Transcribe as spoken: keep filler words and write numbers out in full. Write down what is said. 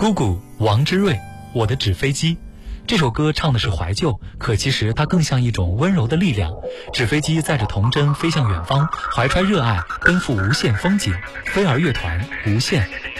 姑姑王之瑞，我的纸飞机。这首歌唱的是怀旧，可其实它更像一种温柔的力量。纸飞机载着童真飞向远方，怀揣热爱奔赴无限风景。飞儿乐团，无限。